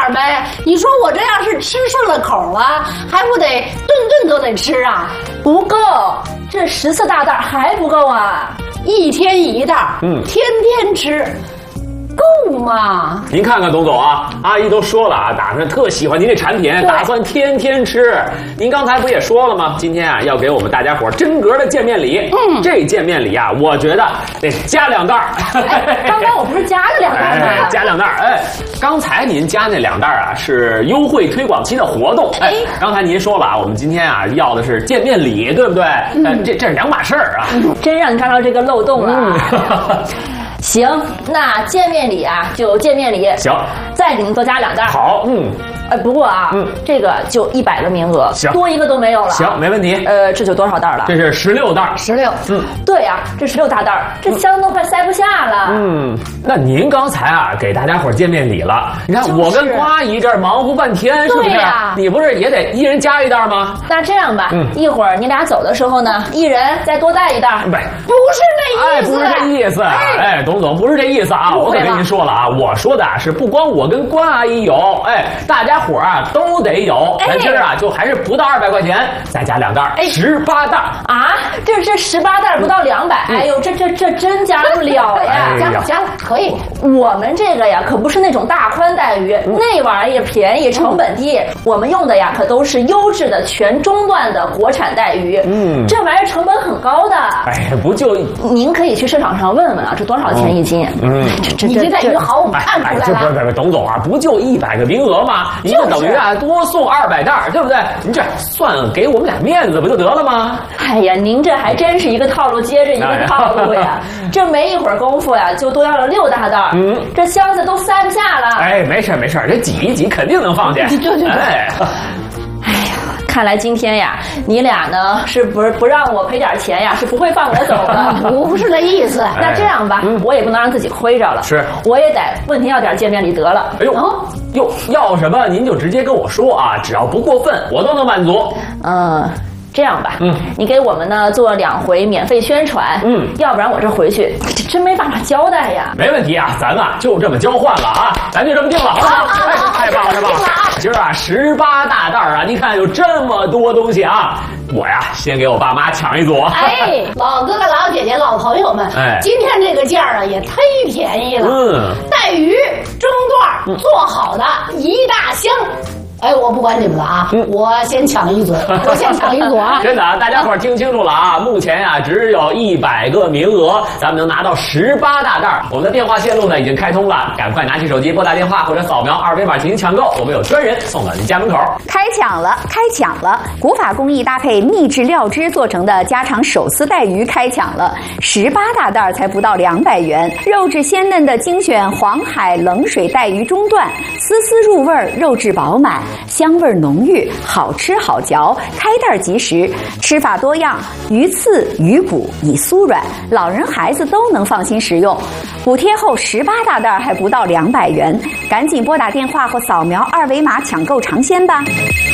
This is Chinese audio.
点呗。你说我这要是吃顺了口了，还不得顿顿都得吃啊？ 不够，这14大袋还不够啊！ 一天一袋，天天吃。够吗？ 您看看董总啊，阿姨都说了啊，打算特喜欢您这产品，打算天天吃。您刚才不也说了吗？今天啊要给我们大家伙真格的见面礼。这见面礼啊，我觉得得加2袋。 刚才我不是加了2袋吗？ 加2袋。刚才您加那2袋啊是优惠推广期的活动。刚才您说了啊，我们今天啊要的是见面礼，对不对？这是2码事儿啊。 真让你抓到这个漏洞了。行，那见面礼啊，就见面礼。 行， 再给您多加2袋。 好， 不过啊，这个就100个名额， 行， 多一个都没有了。 行，没问题。 这就多少袋了？ 这是16袋。 16。 对呀，这16大袋，这箱都快塞不下了。 那您刚才啊给大家伙见面礼了，你看我跟瓜姨这儿忙活半天，是不是？ 对呀， 你不是也得一人加1袋吗？ 那这样吧，一会儿你俩走的时候呢，一人再多带1袋。 不是那意思。 不是这意思。董总不是这意思啊！我可跟您说了啊，我说的是不光我跟关阿姨有，大家伙啊都得有。咱今儿啊就还是不到200块钱，再加2袋，18袋啊！这18袋不到200，哎呦，这真加不了呀！ 加了，可以。 我们这个呀可不是那种大宽带鱼，那玩意儿便宜，成本低。我们用的呀可都是优质的全中段的国产带鱼。这玩意儿成本很高的。 不就您可以去市场上问问啊，这多少钱1斤？ 你这带鱼好，我看出来了。 不，董总啊，不就100个名额吗？您就等于啊多送200袋，对不对？您这算给我们俩面子不就得了吗？ 哎呀，您这还真是一个套路接着一个套路呀！这没一会儿功夫呀，就多要了6大袋。这箱子都塞不下了。 没事，这挤一挤肯定能放下。 对。 哎呀，看来今天呀，你俩呢是不让我赔点钱呀，是不会放我走的。 不是那意思。 那这样吧，我也不能让自己亏着了。 是， 我也得问您要点见面礼得了。 要什么您就直接跟我说啊，只要不过分，我都能满足。 这样吧，你给我们呢做2回免费宣传，要不然我这回去这真没办法交代呀。 没问题啊，咱啊就这么交换了啊，咱就这么定了，好不好？太棒了！今儿啊18大袋啊，你看有这么多东西啊，我呀先给我爸妈抢一组。 老哥哥、老姐姐、老朋友们，今天这个价啊也忒便宜了。带鱼中段做好的1大箱。我不管你们了啊，我先抢一组啊！ 真的啊，大家伙听清楚了啊！目前呀只有100个名额，咱们能拿到18大袋。我们的电话线路呢已经开通了，赶快拿起手机拨打电话或者扫描2维码进行抢购，我们有专人送到您家门口。 开抢了！古法工艺搭配秘制料汁做成的家常手撕带鱼开抢了，18大袋才不到200元，肉质鲜嫩的精选黄海冷水带鱼中段，丝丝入味，肉质饱满。香味浓郁，好吃好嚼，开袋即食，吃法多样，鱼刺、鱼骨已酥软，老人孩子都能放心食用。补贴后18大袋还不到200元，赶紧拨打电话或扫描2维码抢购尝鲜吧。